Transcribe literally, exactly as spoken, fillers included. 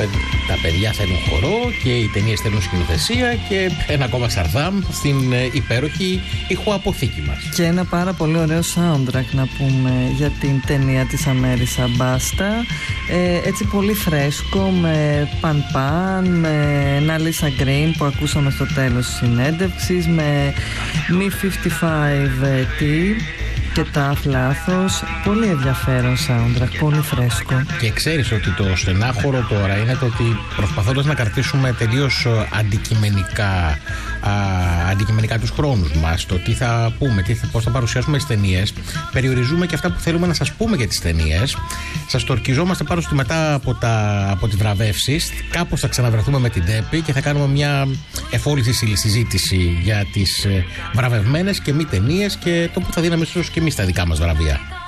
τα παιδιά θέλουν χορό και οι ταινίες θέλουν σκηνοθεσία και ένα ακόμα σαρδάμ στην υπέροχη ηχοαποθήκη μας. Και ένα πάρα πολύ ωραίο soundtrack να πούμε για την ταινία της Αμέρισα Μπάστα. Ε, έτσι πολύ φρέσκο, με Παν Παν, με ένα Λίσα Γκριν που ακούσαμε στο τέλος της συνέντευξης, με μι πενήντα πέντε τι και τα λάθος. Πολύ ενδιαφέρον soundtrack, πολύ φρέσκο. Και ξέρεις ότι το στενάχωρο τώρα είναι το ότι προσπαθώντας να κρατήσουμε τελείως αντικειμενικά, α, αντικειμενικά τους χρόνους μας, το τι θα πούμε, τι θα, πώς θα παρουσιάσουμε τις ταινίες, περιοριζούμε και αυτά που θέλουμε να σας πούμε για τις ταινίες. Σας το ορκιζόμαστε πάνω στο μετά από, τα, από τις βραβεύσεις. Κάπως θα ξαναβρεθούμε με την Τέπη και θα κάνουμε μια εφόλητη συζήτηση για τις βραβευμένες και μη ταινίες και το που θα δίναμε ίσως και εμείς τα δικά μας βραβεία.